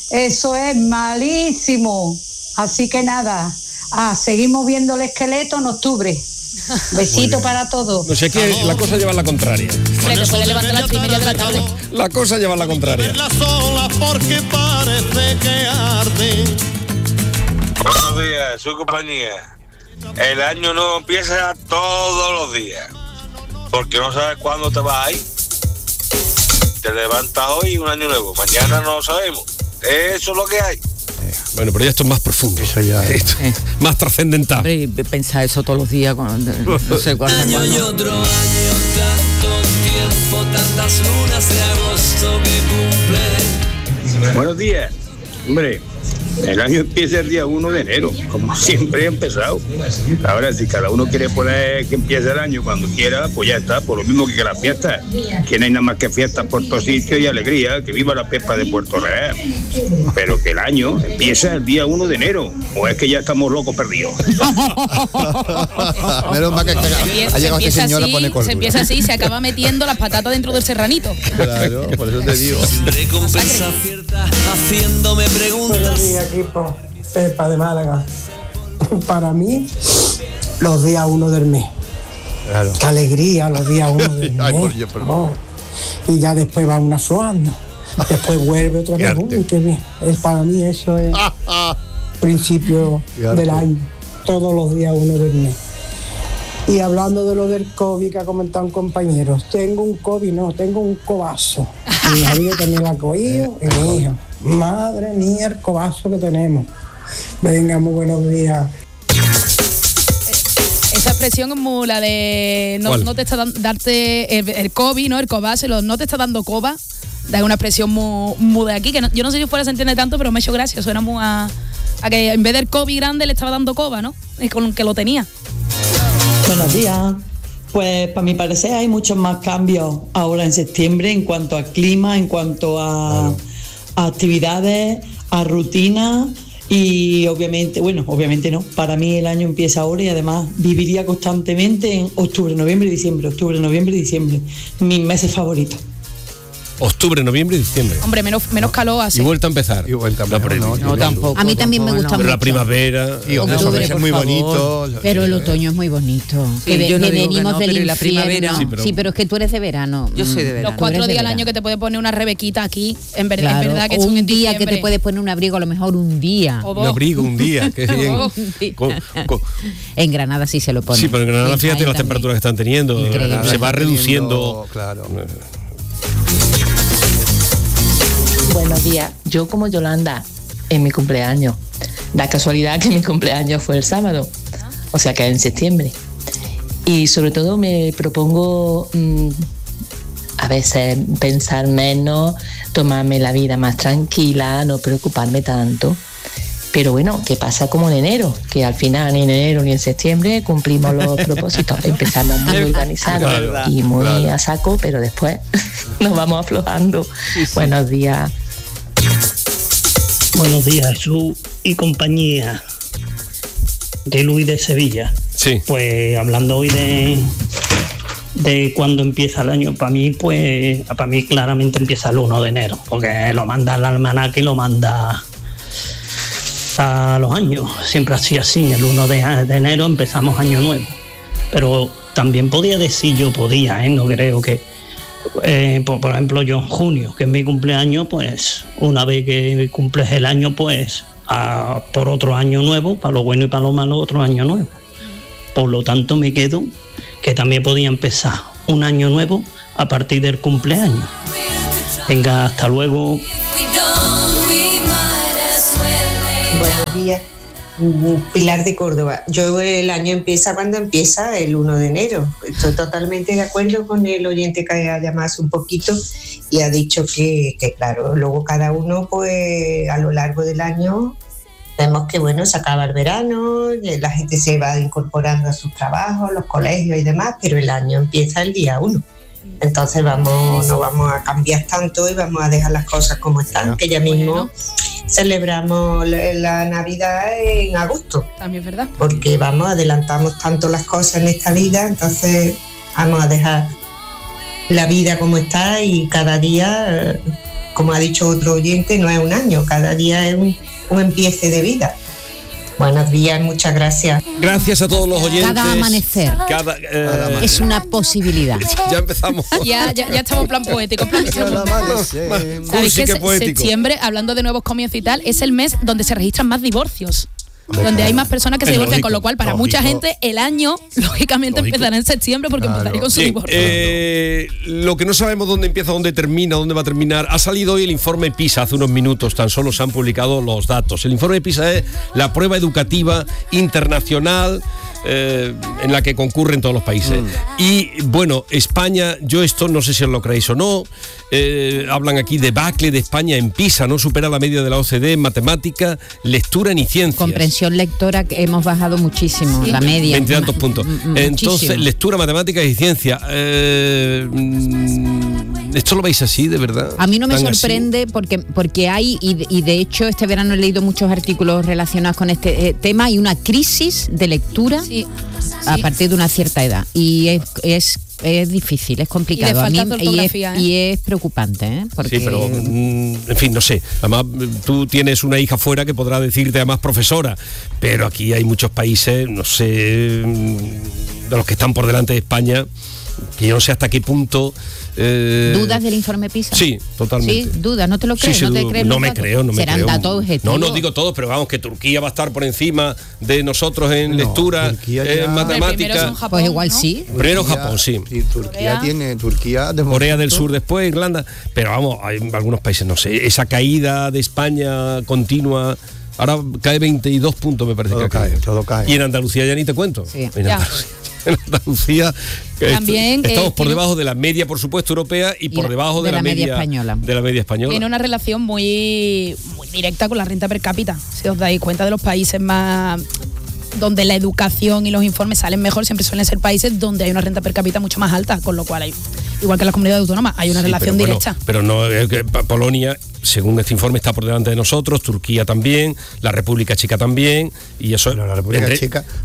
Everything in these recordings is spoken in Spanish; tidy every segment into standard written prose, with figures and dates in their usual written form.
Eso es malísimo. Así que nada, seguimos viendo el esqueleto en octubre. Besito para todos. No sé, aquí la cosa lleva la contraria. Hombre, te puedes levantar a las 3:30 de la tarde. La cosa lleva la contraria. Porque parece que arde. Buenos días, su compañía. El año no empieza todos los días, porque no sabes cuándo te vas a ir. Te levantas hoy un año nuevo, mañana no lo sabemos. Eso es lo que hay. Bueno, pero ya esto es más profundo. Eso ya es más trascendental. Hombre, pensar eso todos los días, no sé cuándo. Año y otro año, tanto tiempo, tantas lunas de agosto que cumple. Buenos días. Hombre, el año empieza el día 1 de enero, como siempre ha empezado. Ahora, si cada uno quiere poner que empiece el año cuando quiera, pues ya está, por lo mismo que las fiestas. Que no hay nada más que fiestas por todos sitios y alegría, que viva la Pepa de Puerto Real. Pero que el año empieza el día 1 de enero, o es que ya estamos locos perdidos. Menos mal que ha llegado este señor a poner cordura. Se empieza así y se acaba metiendo las patatas dentro del serranito. Claro, por eso te digo. Recompensa cierta, haciéndome preguntas. Buenos días, equipo. Pepa de Málaga. Para mí, los días 1 del mes. Claro. Qué alegría los días 1 del mes. Ay, por Dios, perdón. Oh. Y ya después va una flojando. Después vuelve otra vez. Qué bien. Para mí eso es principio del año. Todos los días 1 del mes. Y hablando de lo del COVID que ha comentado un compañero, tengo un cobazo. Mi marido también la ha cogido y mi hija. Madre mía, el cobazo que tenemos. Venga, muy buenos días. Esa expresión es muy la de no te está darte el COVID, ¿no? El cobazo, no te está dando coba. Es una expresión muy de aquí, que yo no sé si fuera se entiende tanto, pero me ha hecho gracia. Suena muy a que en vez del COVID grande le estaba dando coba, ¿no? Y con que lo tenía. Buenos días. Pues para mi parecer hay muchos más cambios ahora en septiembre en cuanto a clima, en cuanto a actividades, a rutina y obviamente no, para mí el año empieza ahora y además viviría constantemente en octubre, noviembre y diciembre, mis meses favoritos. Octubre, noviembre y diciembre. Hombre, menos calor así. Y vuelta a empezar. No, tampoco. A mí también me gusta mucho. La primavera. Y octubre es muy bonito. Pero el otoño es muy bonito. Sí, que yo no digo venimos que no, del pero la primavera. Sí, pero es que tú eres de verano. Yo soy de verano. Los 4 días al año que te puedes poner una rebequita aquí, en verdad que es un día que te puedes poner un abrigo, a lo mejor un día. Un abrigo, un día, qué bien. En Granada sí se lo pone. Sí, pero en Granada fíjate las temperaturas que están teniendo. Increíble. Se va reduciendo. Claro. Buenos días, yo como Yolanda en mi cumpleaños, da casualidad que mi cumpleaños fue el sábado, o sea que en septiembre, y sobre todo me propongo a veces pensar menos, tomarme la vida más tranquila, no preocuparme tanto, pero bueno, ¿qué pasa como en enero? Que al final ni en enero ni en septiembre cumplimos los propósitos, empezamos muy organizados y muy a saco, pero después nos vamos aflojando. Sí. Buenos días. Buenos días, Jesús y compañía, de Luis de Sevilla. Sí. Pues hablando hoy de cuándo empieza el año, para mí claramente empieza el 1 de enero, porque lo manda el almanaque y lo manda a los años. Siempre ha sido así, el 1 de enero empezamos año nuevo. Pero también podía decir, no creo que... por ejemplo, yo en junio, que es mi cumpleaños, pues una vez que cumples el año, pues por otro año nuevo, para lo bueno y para lo malo, otro año nuevo. Por lo tanto, me quedo que también podía empezar un año nuevo a partir del cumpleaños. Venga, hasta luego. Buenos días. Pilar de Córdoba. Yo el año empieza cuando empieza el 1 de enero. Estoy totalmente de acuerdo con el oyente que ha llamado hace un poquito y ha dicho que claro, luego cada uno pues a lo largo del año vemos que bueno, se acaba el verano, la gente se va incorporando a sus trabajos, los colegios y demás, pero el año empieza el día 1. Entonces no vamos a cambiar tanto y vamos a dejar las cosas como están, que ya mismo celebramos la Navidad en agosto. También es verdad. Porque adelantamos tanto las cosas en esta vida, entonces vamos a dejar la vida como está y cada día como ha dicho otro oyente, no es un año, cada día es un empiece de vida. Buenos días, muchas gracias. Gracias a todos los oyentes. Cada amanecer es una posibilidad. Ya empezamos. Ya estamos en plan poético. ¿Sabéis que septiembre, hablando de nuevos comienzos y tal, es el mes donde se registran más divorcios? Donde hay más personas que se divorcian, con lo cual para mucha gente el año lógicamente empezará en septiembre porque empezaría con su divorcio. Lo que no sabemos dónde empieza, dónde termina, dónde va a terminar. Ha salido hoy el informe PISA hace unos minutos, tan solo se han publicado los datos. El informe PISA es la prueba educativa internacional en la que concurren todos los países. Y bueno, España, yo esto no sé si os lo creéis o no, hablan aquí de debacle de España en PISA, no supera la media de la OCDE en matemática, lectura ni ciencias. Comprensión lectora que hemos bajado muchísimo, la media. 20 tantos puntos. Entonces, lectura, matemáticas y ciencia. ¿Esto lo veis así, de verdad? A mí no me sorprende porque hay, y de hecho este verano he leído muchos artículos relacionados con este tema, hay una crisis de lectura a partir de una cierta edad. Y es difícil, es complicado. Y es preocupante, porque... Sí, pero, en fin, no sé. Además, tú tienes una hija fuera que podrá decirte además profesora, pero aquí hay muchos países, no sé, de los que están por delante de España, que yo no sé hasta qué punto... ¿Dudas del informe PISA? Sí, totalmente. ¿Sí? ¿Dudas? ¿No te lo crees? Sí, ¿No te crees? No me creo. ¿Serán datos objetivos? No digo todos, pero vamos, que Turquía va a estar por encima de nosotros en lectura, en matemáticas. Pues igual sí. Primero Japón, sí. Turquía tiene... Corea del Sur después, Irlanda. Pero vamos, hay algunos países, no sé, esa caída de España continua... Ahora cae 22 puntos, me parece. Todo cae. Y en Andalucía ya ni te cuento. Sí. En Andalucía también, estamos por debajo de la media, por supuesto, europea y por debajo de la media española. De la media española. Tiene una relación muy directa con la renta per cápita. Si os dais cuenta, de los países más donde la educación y los informes salen mejor, siempre suelen ser países donde hay una renta per cápita mucho más alta, con lo cual hay, igual que en las comunidades autónomas, hay una relación directa. Pero no, Polonia, según este informe, está por delante de nosotros, Turquía también, la República Checa también, y eso... Pero la República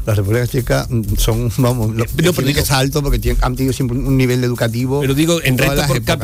Checa son, vamos, pero digo que es alto porque han tenido siempre un nivel educativo. Pero digo, en renta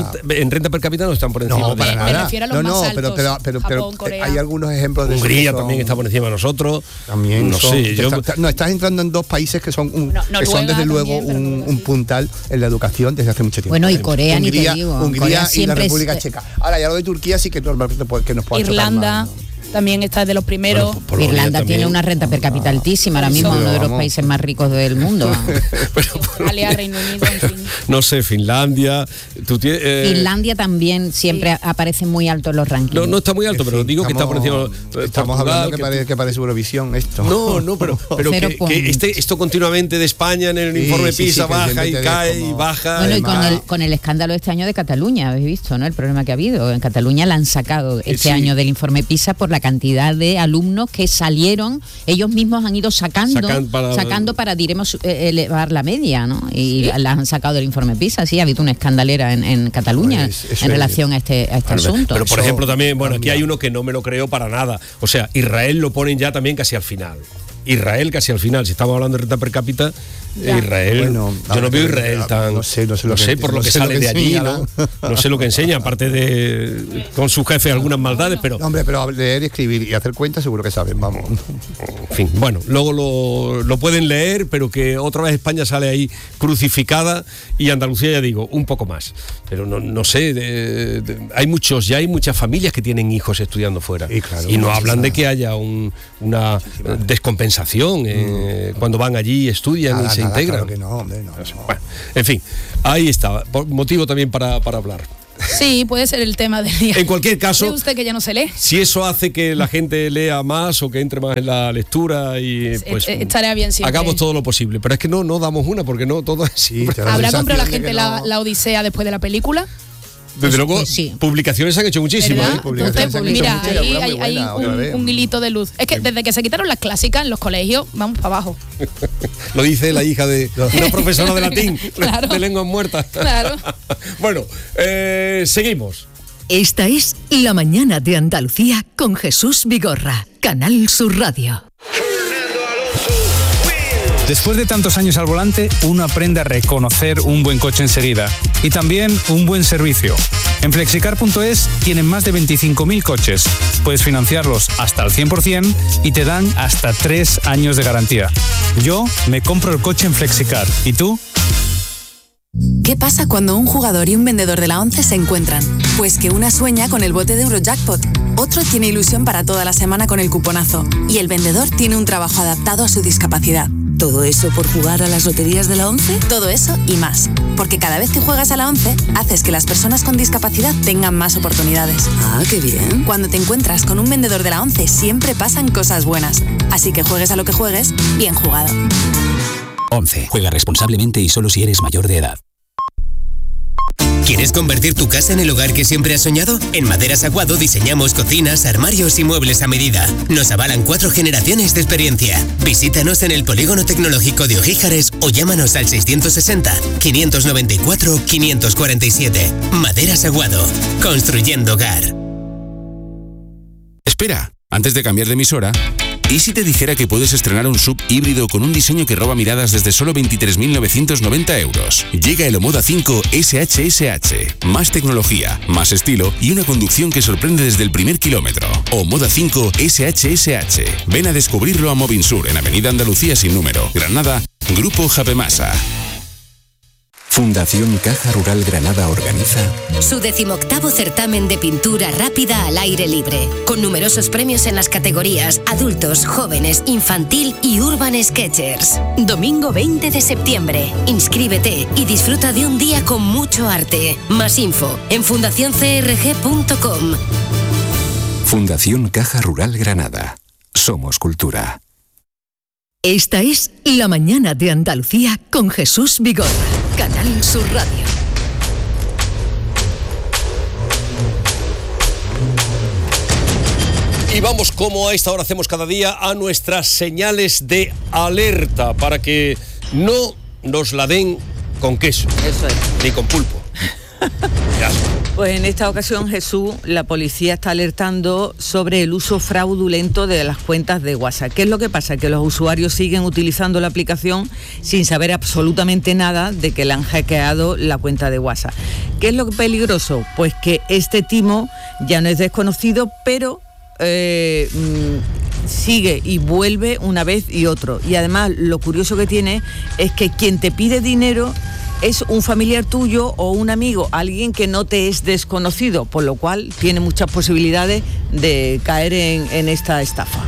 per cápita no están por encima. No, para nada. Me refiero a los más altos, pero Japón, Corea. hay algunos ejemplos de Hungría también está por encima de nosotros. También no sé, estás entrando en dos países que son desde luego un puntal en la educación desde hace mucho tiempo. Bueno, y Corea, ni te digo. Hungría y la República Checa. Ahora, ya lo de Turquía sí que normalmente que nos puede Irlanda también está de los primeros. Bueno, Irlanda también tiene una renta per cápita altísima, ahora mismo uno de los países más ricos del mundo. Australia, Reino Unido, en fin. No sé, Finlandia. Finlandia también siempre aparece muy alto en los rankings. No está muy alto, pero digo que está por encima. Estamos hablando que parece Eurovisión esto. No, pero que esto continuamente de España en el informe PISA baja y cae y baja. Bueno, y con el escándalo este año de Cataluña, habéis visto, ¿no? El problema que ha habido. En Cataluña la han sacado este año del informe PISA por la cantidad de alumnos que salieron, ellos mismos han ido sacando para diremos elevar la media, ¿no? Y la han sacado del informe PISA. Sí, ha habido una escandalera en Cataluña en relación a este asunto. Pero por ejemplo también, aquí hay uno que no me lo creo para nada. O sea, Israel lo ponen ya también casi al final. Si estamos hablando de renta per cápita, Israel, yo no veo Israel tan... No sé por lo que sale de allí, no sé lo que enseña, aparte de con su jefe algunas maldades, pero... Hombre, pero leer y escribir y hacer cuentas seguro que saben, vamos. En fin, bueno, luego lo pueden leer, pero que otra vez España sale ahí crucificada y Andalucía, ya digo, un poco más. Pero no sé, hay muchas familias que tienen hijos estudiando fuera y no hablan de que haya una descompensación cuando van allí, estudian y se integran. Claro que no. Bueno, en fin, ahí está, motivo también para hablar. Sí, puede ser el tema del día. En cualquier caso, ¿cree usted que ya no se lee? Si eso hace que la gente lea más o que entre más en la lectura, y pues estaría bien siempre. Hagamos todo lo posible, pero es que no damos una, porque no todo es así. ¿Habrá comprado la gente la Odisea después de la película? Desde luego, publicaciones han hecho muchísimas. Mira, ahí hay un hilito de luz. Es que desde que se quitaron las clásicas en los colegios, vamos para abajo. Lo dice la hija de una profesora de latín, de lenguas muertas. Claro. Bueno, seguimos. Esta es La Mañana de Andalucía con Jesús Vigorra, Canal Sur Radio. Después de tantos años al volante, uno aprende a reconocer un buen coche enseguida y también un buen servicio. En flexicar.es tienen más de 25.000 coches. Puedes financiarlos hasta el 100% y te dan hasta 3 años de garantía. Yo me compro el coche en Flexicar. ¿Y tú? ¿Qué pasa cuando un jugador y un vendedor de la ONCE se encuentran? Pues que una sueña con el bote de Eurojackpot, otro tiene ilusión para toda la semana con el cuponazo y el vendedor tiene un trabajo adaptado a su discapacidad. ¿Todo eso por jugar a las loterías de la ONCE? Todo eso y más. Porque cada vez que juegas a la ONCE, haces que las personas con discapacidad tengan más oportunidades. Ah, qué bien. Cuando te encuentras con un vendedor de la ONCE, siempre pasan cosas buenas. Así que juegues a lo que juegues, bien jugado. 11. Juega responsablemente y solo si eres mayor de edad. ¿Quieres convertir tu casa en el hogar que siempre has soñado? En Maderas Aguado diseñamos cocinas, armarios y muebles a medida. Nos avalan 4 generaciones de experiencia. Visítanos en el Polígono Tecnológico de Ojíjares o llámanos al 660-594-547. Maderas Aguado. Construyendo hogar. Espera, antes de cambiar de emisora, ¿y si te dijera que puedes estrenar un SUV híbrido con un diseño que roba miradas desde solo 23.990 euros? Llega el Omoda 5 SHSH. Más tecnología, más estilo y una conducción que sorprende desde el primer kilómetro. Omoda 5 SHSH. Ven a descubrirlo a Movinsur en Avenida Andalucía sin número, Granada, Grupo Japemasa. Fundación Caja Rural Granada organiza su 18º certamen de pintura rápida al aire libre, con numerosos premios en las categorías adultos, jóvenes, infantil y urban sketchers. Domingo 20 de septiembre. Inscríbete y disfruta de un día con mucho arte. Más info en fundacioncrg.com. Fundación Caja Rural Granada. Somos cultura. Esta es La Mañana de Andalucía con Jesús Vigorra. Canal Sur Radio. Y vamos, como a esta hora hacemos cada día, a nuestras señales de alerta para que no nos la den con queso. Eso es. Ni con pulpo. Pues en esta ocasión, Jesús, la policía está alertando sobre el uso fraudulento de las cuentas de WhatsApp. ¿Qué es lo que pasa? Que los usuarios siguen utilizando la aplicación sin saber absolutamente nada de que le han hackeado la cuenta de WhatsApp. ¿Qué es lo peligroso? Pues que este timo ya no es desconocido, pero sigue y vuelve una vez y otro. Y además lo curioso que tiene es que quien te pide dinero es un familiar tuyo o un amigo, alguien que no te es desconocido, por lo cual tiene muchas posibilidades de caer en esta estafa.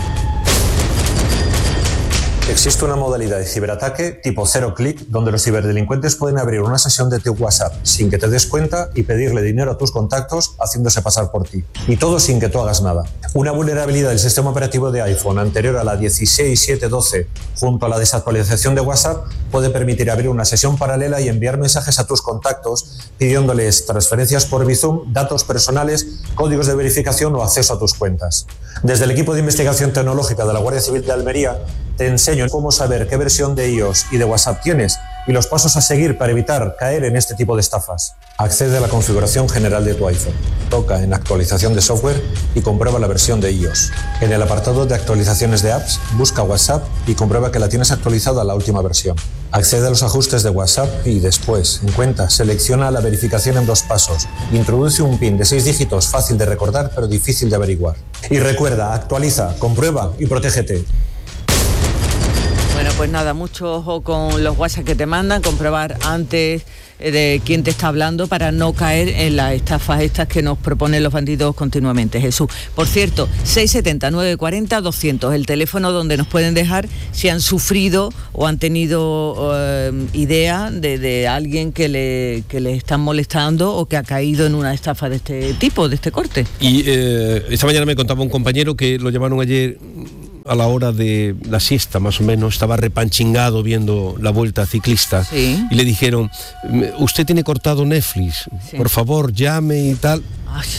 Existe una modalidad de ciberataque tipo 0 clic, donde los ciberdelincuentes pueden abrir una sesión de tu WhatsApp sin que te des cuenta y pedirle dinero a tus contactos haciéndose pasar por ti. Y todo sin que tú hagas nada. Una vulnerabilidad del sistema operativo de iPhone anterior a la 16.7.12 junto a la desactualización de WhatsApp puede permitir abrir una sesión paralela y enviar mensajes a tus contactos pidiéndoles transferencias por Bizum, datos personales, códigos de verificación o acceso a tus cuentas. Desde el equipo de investigación tecnológica de la Guardia Civil de Almería te enseño cómo saber qué versión de iOS y de WhatsApp tienes y los pasos a seguir para evitar caer en este tipo de estafas. Accede a la configuración general de tu iPhone, toca en actualización de software y comprueba la versión de iOS. En el apartado de actualizaciones de apps, busca WhatsApp y comprueba que la tienes actualizada a la última versión. Accede a los ajustes de WhatsApp y después, en cuenta, selecciona la verificación en 2 pasos. Introduce un PIN de 6 dígitos fácil de recordar pero difícil de averiguar. Y recuerda, actualiza, comprueba y protégete. Bueno, pues nada, mucho ojo con los WhatsApp que te mandan, comprobar antes de quién te está hablando para no caer en las estafas estas que nos proponen los bandidos continuamente. Jesús, por cierto, 670-940-200, el teléfono donde nos pueden dejar si han sufrido o han tenido idea de alguien que le están molestando o que ha caído en una estafa de este tipo, de este corte. Y esta mañana me contaba un compañero que lo llamaron ayer a la hora de la siesta, más o menos, estaba repanchingado viendo la Vuelta Ciclista, sí, y le dijeron, usted tiene cortado Netflix, sí, por favor llame y tal. Ay.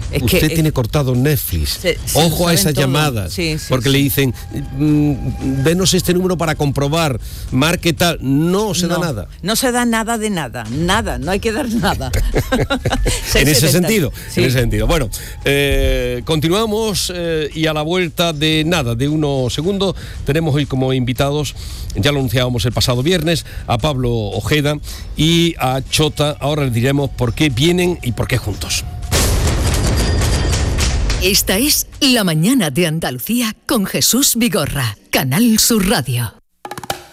usted tiene cortado Netflix. Ojo a esas llamadas, porque le dicen, denos este número para comprobar, marque tal. No se da nada. No se da nada de nada, no hay que dar nada. En ese sentido. Bueno, continuamos y a la vuelta de unos segundos, tenemos hoy como invitados, ya lo anunciábamos el pasado viernes, a Pablo Ojeda y a Chota. Ahora les diremos por qué vienen y por qué juntos. Esta es La Mañana de Andalucía con Jesús Vigorra, Canal Sur Radio.